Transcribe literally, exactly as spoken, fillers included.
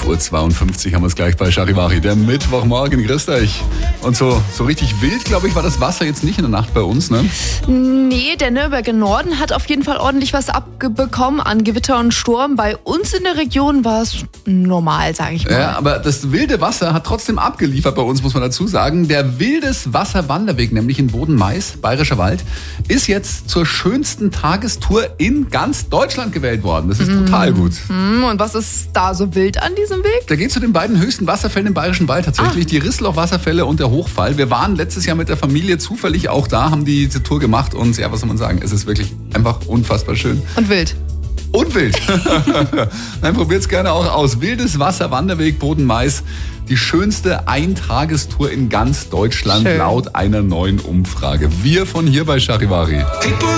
Uhr zweiundfünfzig haben wir es gleich bei Charivari, der Mittwochmorgen. Grüßt euch. Und so, so richtig wild, glaube ich, war das Wasser jetzt nicht in der Nacht bei uns, ne? Nee, der Nürnberger Norden hat auf jeden Fall ordentlich was abbekommen an Gewitter und Sturm. Bei uns in der Region war es normal, sage ich mal. Ja, aber das wilde Wasser hat trotzdem abgeliefert bei uns, muss man dazu sagen. Der Wildes-Wasser-Wanderweg, nämlich in Boden-Mais, Bayerischer Wald, ist jetzt zur schönsten Tagestour in ganz Deutschland gewählt worden. Das ist mm. total gut. Mm, und was ist da so wild an diesem Weg? Da geht es zu den beiden höchsten Wasserfällen im Bayerischen Wald tatsächlich, ah. die Rissloch-Wasserfälle und der Hochfall. Wir waren letztes Jahr mit der Familie zufällig auch da, haben diese Tour gemacht und ja, was soll man sagen, es ist wirklich einfach unfassbar schön. Und wild. Und wild. Nein, probiert's gerne auch aus. Wildes Wasser, Wanderweg, Boden-Mais. Die schönste Eintagestour in ganz Deutschland, schön, laut einer neuen Umfrage. Wir von hier bei Charivari.